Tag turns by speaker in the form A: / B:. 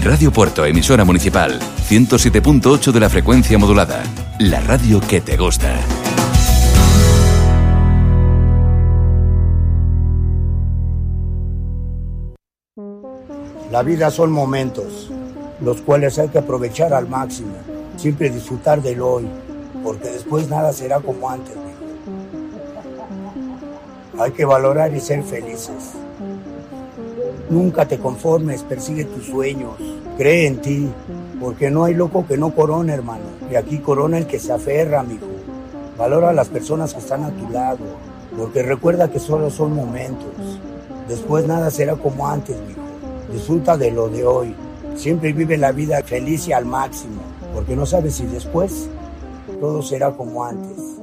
A: Radio Puerto, emisora municipal, 107.8 de la frecuencia modulada. La radio que te gusta.
B: La vida son momentos, los cuales hay que aprovechar al máximo. Siempre disfrutar del hoy, porque después nada será como antes, mijo. Hay que valorar y ser felices. Nunca te conformes, persigue tus sueños, cree en ti, porque no hay loco que no corona, hermano. Y aquí corona el que se aferra, mijo. Valora a las personas que están a tu lado, porque recuerda que solo son momentos. Después nada será como antes, mijo. Disfruta de lo de hoy. Siempre vive la vida feliz y al máximo, porque no sabes si después todo será como antes.